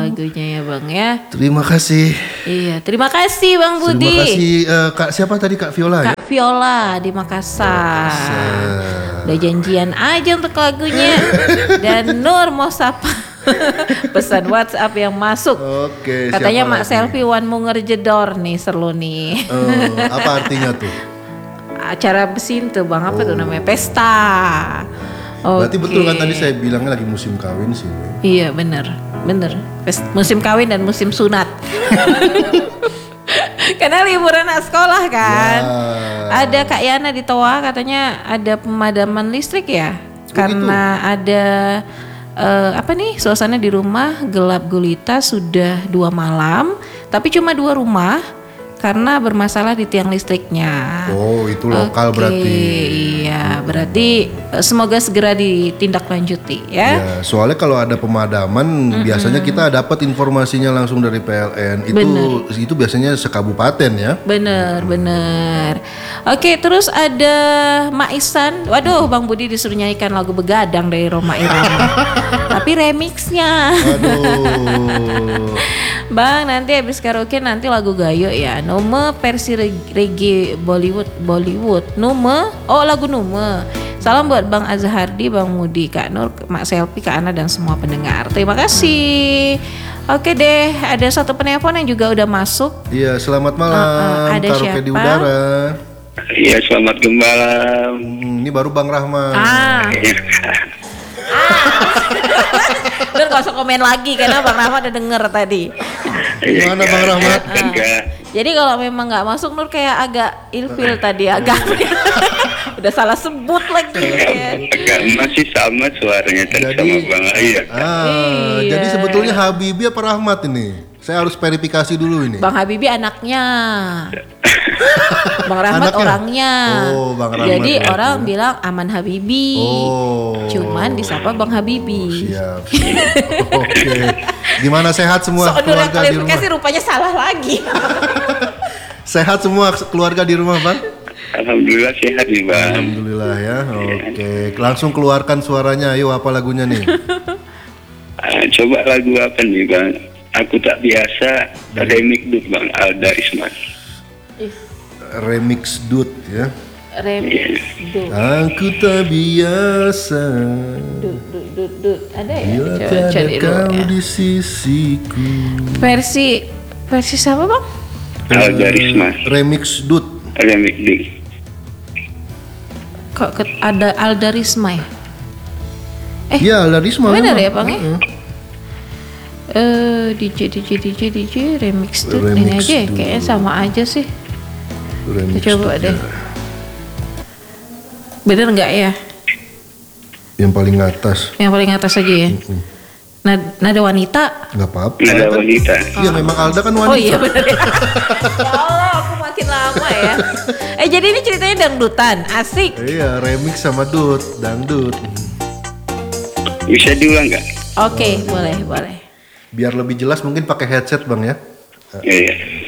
lagunya ya Bang ya. Terima kasih. Iya, terima kasih Bang Budi. Terima kasih Kak siapa tadi Kak Viola Kak Viola di Makassar. Udah janjian aja untuk lagunya. Dan Nur mau sapa pesan WhatsApp yang masuk. Oke. Katanya siapa Mak lagi? Selfie Wan Munger jedor nih seru nih. Apa artinya tuh? Acara besintu Bang apa tuh namanya? Pesta. Berarti Oke. betul kan tadi saya bilangnya lagi musim kawin sih. Iya bener. Musim kawin dan musim sunat. Karena liburan anak sekolah kan. Ya. Ada Kak Yana di Toa katanya ada pemadaman listrik ya. Karena ada apa nih suasana di rumah gelap gulita sudah 2 malam. Tapi cuma 2 rumah karena bermasalah di tiang listriknya. Oh itu lokal Oke, berarti. Iya berarti semoga segera ditindaklanjuti ya. Ya, soalnya kalau ada pemadaman biasanya kita dapat informasinya langsung dari PLN. Itu biasanya sekabupaten ya. Bener. Oke, terus ada Mak Isan. Waduh, Bang Budi disuruh nyanyikan lagu Begadang dari Roma Irama. Tapi remixnya. Aduh. Bang, nanti habis karaoke nanti lagu Gayo ya. Nume versi reggae Bollywood. Nume, oh lagu Nume. Salam buat Bang Azhardi, Bang Mudi, Kak Nur, Mak Selfie, Kak Ana dan semua pendengar. Terima kasih. Oke deh, ada satu penelpon yang juga udah masuk. Iya, selamat malam. Ada Karaoke siapa? di udara. Iya, selamat malam. Ini baru Bang Rahman. Udah gak usah komen lagi karena Bang Rahmat udah denger tadi. Gimana Bang Rahmat? Jadi kalau memang nggak masuk Nur kayak agak ilfil tadi agak udah salah sebut lagi. Agak masih sama suaranya tadi Jadi- sama Bang Ayah. Iya. Jadi sebetulnya Habibie apa Rahmat ini? Saya harus verifikasi dulu ini. Bang Habibie anaknya. Bang Rahmat Anaknya? orangnya. Oh, Bang Rahmat Jadi anaknya. orang bilang Aman Habibie. Oh. Cuman disapa Bang Habibie. Siap. Oke. Gimana sehat semua Soalnya keluarga di rumah? klarifikasi rupanya salah lagi. Sehat semua keluarga di rumah, Bang? Alhamdulillah sehat nih Bang. Alhamdulillah ya. Oke. Langsung keluarkan suaranya. Ayo apa lagunya nih? Coba lagu apa nih Bang? Aku tak biasa remix dulu Bang Alda Risman. Remix Dude ya. Remix dud. Aku tak biasa Dud. Ada ya? bila Coba tiada cari dulu kau ya. di sisiku. Versi siapa Bang? Alda Risman. Remix Dude. Remix dulu. Kok ada Alda Risma ya? Ya, Larisma. Benar memang. ya Bang ya? DJ remix tuh ini Remix aja ya, dulu. kayaknya sama aja sih. Remix Kita coba Dude, deh. ya. Bener nggak ya? Yang paling atas. Yang paling atas aja ya. Nada wanita. Nggak apa-apa. Nada Kan- wanita. Iya memang Alda kan wanita. Oh iya bener ya. Ya Allah, aku makin lama ya. Jadi ini ceritanya dangdutan, asik. Iya, remix sama Dude, dangdut. Bisa diulang nggak? Oke, boleh. Biar lebih jelas mungkin pakai headset Bang ya. Iya.